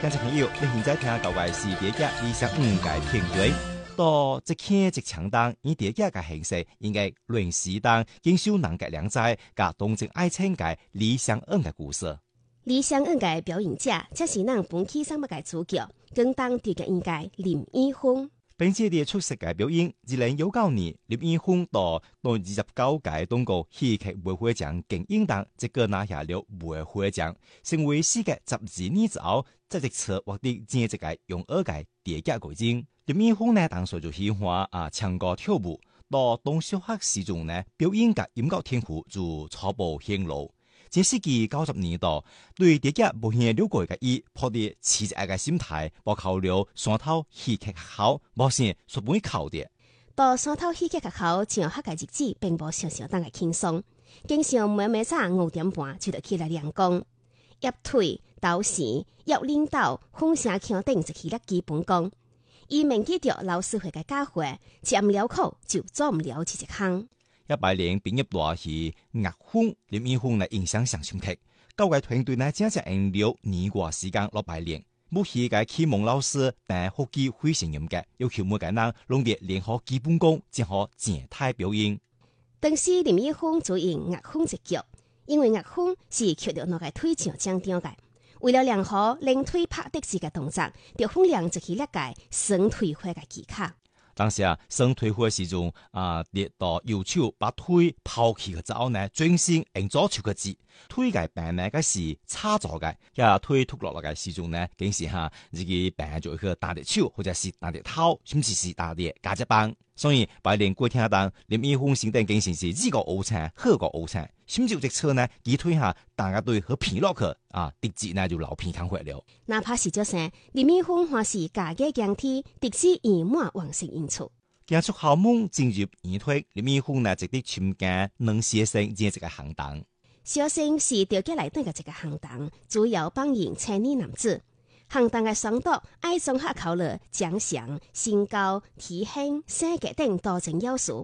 聽眾朋友，你現在聽到嘅是第一理想5嘅片段。到即刻即搶當，以第一嘅形式，應該論時當經受人嘅兩在，甲東正愛情嘅理想5嘅故事。 理想5嘅表演者，則是咱本期節目嘅主角，更當地嘅演員林一峰。 本屆的出色嘅表演，2019年林一峰到第29屆中國戲劇舞會獎金影帝，這個拿下了舞會獎，成為世界12年之後，即係策獲得正式嘅用2屆第一個獎。林一峰呢，當時就喜歡唱歌跳舞，到當小學時中呢，表演嘅音樂天賦就初步顯露。這世紀90年代，對第一無限了解嘅伊，抱着持一個心態，報考了山頭戲劇學校，目前屬本考的。 到山頭戲劇學校上學嘅日子，並無想象當嘅輕鬆，經常每早5點半就得起來練功，壓腿、倒時、壓領導、風聲腔等就起了基本功。伊銘記着老師會嘅教誨，吃唔了苦就做唔了這一項。 18年畢業大戲樂風，林一峰呢印象上深刻。教嘅團隊呢，正正用了年過時間落排練。舞戲嘅啟蒙老師但學技非常嚴格，要求每個人攏得練好基本功，才好靜態表演。 當時林一峰主演樂風一劇，因為樂風是缺着那個腿上獎章嘅，為了練好練腿拍的士嘅動作，就訓練就起了個伸腿法嘅技巧。 當時伸腿法時中跌到右手把腿拋棄嘅之後呢，轉身用左手嘅指腿嘅病呢，嗰是叉咗嘅，呀腿脫落嚟嘅時中呢，竟是自己病就去打隻手，或者是打隻頭，甚至是打隻假隻棒。所以排練過程當，林一峰先定竟是呢個好唱，好個好唱，甚至有隻車呢，佢腿下大家對和疲落去直接呢就老片康回了。 哪怕是這些，林一峰還是家嘅強體，的是圓滿完成演出。 結束校門進入演退，林一峰呢值得參加能寫成這個行當。 小生是調家來對嘅這個行當，主要扮演青年男子。行當嘅上導愛綜合考慮長相、身高、體型、性格等多種要素。